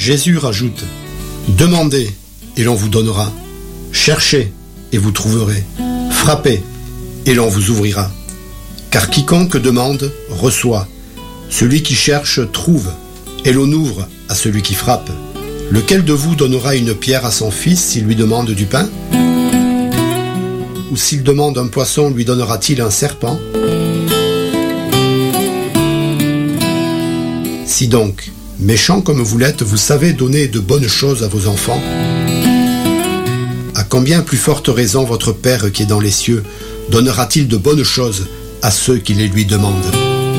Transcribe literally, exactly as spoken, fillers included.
Jésus rajoute « Demandez et l'on vous donnera. Cherchez et vous trouverez. Frappez et l'on vous ouvrira. Car quiconque demande, reçoit. Celui qui cherche, trouve. Et l'on ouvre à celui qui frappe. Lequel de vous donnera une pierre à son fils s'il lui demande du pain ? Ou s'il demande un poisson, lui donnera-t-il un serpent ? Si donc, méchants comme vous l'êtes, vous savez donner de bonnes choses à vos enfants, à combien plus forte raison votre Père qui est dans les cieux donnera-t-il de bonnes choses à ceux qui les lui demandent ?